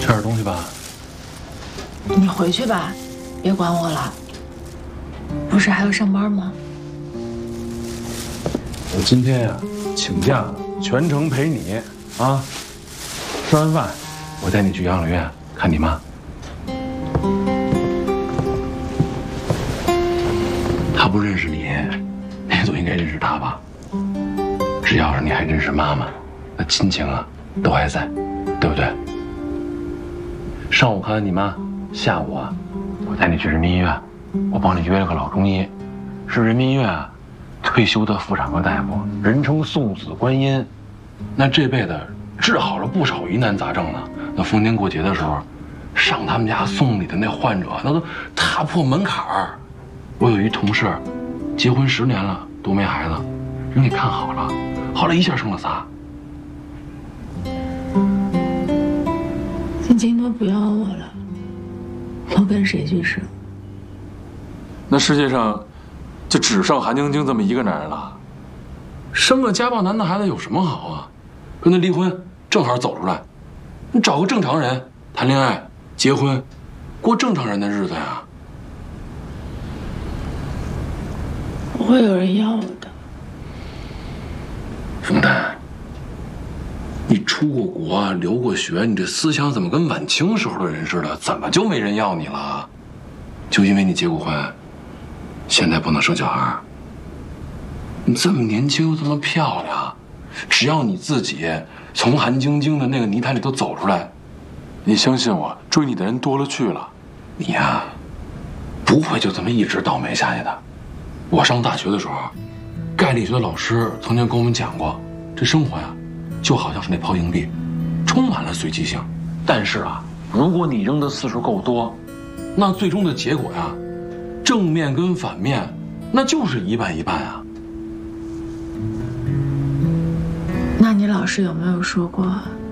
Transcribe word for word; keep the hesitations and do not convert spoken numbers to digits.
吃点东西吧。 你回去吧，别管我了。不是还要上班吗？ 我今天呀、啊、请假了，全程陪你啊。吃完饭，我带你去养老院看你妈。她不认识你，你总应该认识她吧？只要是你还认识妈妈，那亲情啊都还在，对不对？上午看完你妈，下午啊，我带你去人民医院，我帮你约了个老中医，是人民医院啊退休的妇产科大夫，人称送子观音，那这辈子治好了不少疑难杂症呢。那逢年过节的时候，上他们家送礼的那患者，那都踏破门槛儿。我有一同事，结婚十年了都没孩子，人给看好了，后来一下生了仨。 晶晶都不要我了，我跟谁去生？ 那世界上就只剩韩晶晶这么一个男人了。 生个家暴男的孩子有什么好啊？跟他离婚正好走出来，你找个正常人谈恋爱、结婚，过正常人的日子呀。 不会有人要我的。 冯丹，你出过国，留过学，你这思想怎么跟晚清时候的人似的？怎么就没人要你了？就因为你结过婚，现在不能生小孩？你这么年轻又这么漂亮，只要你自己从韩晶晶的那个泥潭里头走出来， 你相信我，追你的人多了去了。 你呀，不会就这么一直倒霉下去的。我上大学的时候，概力学的老师曾经跟我们讲过，这生活呀，就好像是那抛硬币，充满了随机性。但是啊，如果你扔的次数够多，那最终的结果呀，正面跟反面，那就是一半一半啊。 那你老师有没有说过